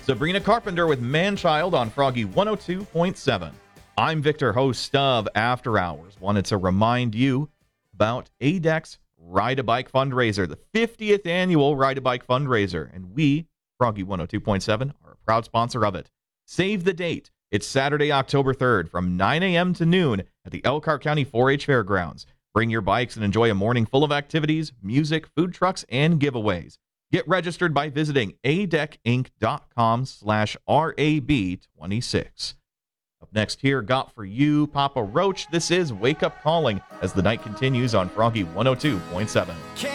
Sabrina Carpenter with Manchild on Froggy 102.7. I'm Victor, host of After Hours. Wanted to remind you about ADEC's Ride-A-Bike fundraiser, the 50th annual Ride-A-Bike fundraiser, and we, Froggy 102.7, are a proud sponsor of it. Save the date. It's Saturday, October 3rd from 9 a.m. to noon at the Elkhart County 4-H Fairgrounds. Bring your bikes and enjoy a morning full of activities, music, food trucks, and giveaways. Get registered by visiting adecinc.com/RAB26. Up next here, got for you Papa Roach. This is Wake Up Calling as the night continues on Froggy 102.7.